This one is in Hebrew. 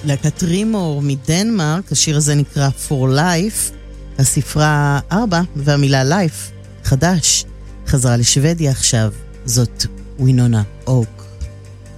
להקת רימור מדנמרק, השיר הזה נקרא For Life, הספרה 4 והמילה Life, חדש, חזרה לשוודיה עכשיו, זאת וינונה אוק.